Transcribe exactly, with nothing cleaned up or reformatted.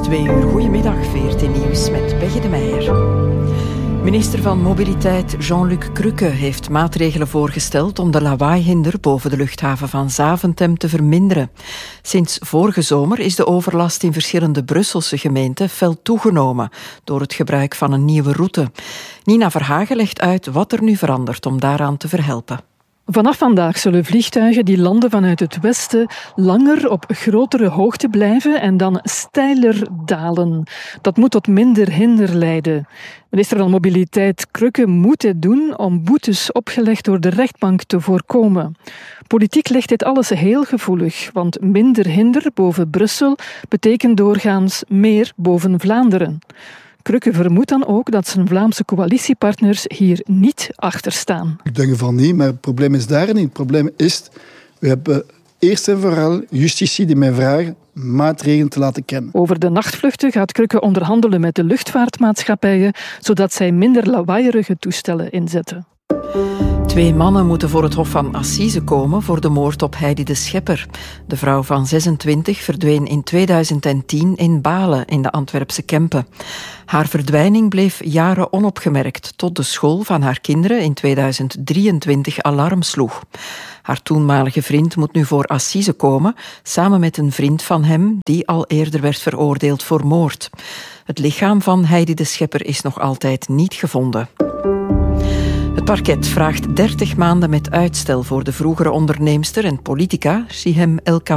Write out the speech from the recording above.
Twee uur. Goedemiddag, V R T Nieuws met Peggy de Meijer. Minister van Mobiliteit Jean-Luc Crukke heeft maatregelen voorgesteld om de lawaaihinder boven de luchthaven van Zaventem te verminderen. Sinds vorige zomer is de overlast in verschillende Brusselse gemeenten fel toegenomen door het gebruik van een nieuwe route. Nina Verhagen legt uit wat er nu verandert om daaraan te verhelpen. Vanaf vandaag zullen vliegtuigen die landen vanuit het westen langer op grotere hoogte blijven en dan steiler dalen. Dat moet tot minder hinder leiden. Minister van Mobiliteit Crukke moet dit doen om boetes opgelegd door de rechtbank te voorkomen. Politiek ligt dit alles heel gevoelig, want minder hinder boven Brussel betekent doorgaans meer boven Vlaanderen. Crukke vermoedt dan ook dat zijn Vlaamse coalitiepartners hier niet achter staan. Ik denk van niet, maar het probleem is daar niet. Het probleem is, we hebben eerst en vooral justitie die mij vraagt maatregelen te laten kennen. Over de nachtvluchten gaat Crukke onderhandelen met de luchtvaartmaatschappijen, zodat zij minder lawaaierige toestellen inzetten. Twee mannen moeten voor het Hof van Assise komen voor de moord op Heidi de Schepper. De vrouw van zesentwintig verdween in tweeduizend tien in Balen in de Antwerpse Kempen. Haar verdwijning bleef jaren onopgemerkt, tot de school van haar kinderen in tweeduizend drieëntwintig alarm sloeg. Haar toenmalige vriend moet nu voor Assise komen, samen met een vriend van hem die al eerder werd veroordeeld voor moord. Het lichaam van Heidi de Schepper is nog altijd niet gevonden. Het parket vraagt dertig maanden met uitstel voor de vroegere onderneemster en politica Sihem El